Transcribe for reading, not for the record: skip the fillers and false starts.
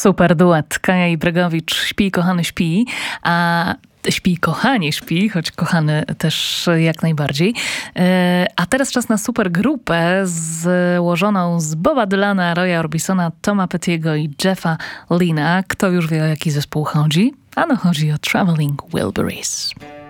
Super duet. Kaja Ibragowicz, Śpi, kochany, śpi. A śpi, kochanie, śpi, choć kochany też jak najbardziej. A teraz czas na super grupę złożoną z Boba Dylana, Roya Orbisona, Toma Pettiego i Jeffa Lynne'a. Kto już wie, o jaki zespół chodzi? Ano chodzi o Traveling Wilburys.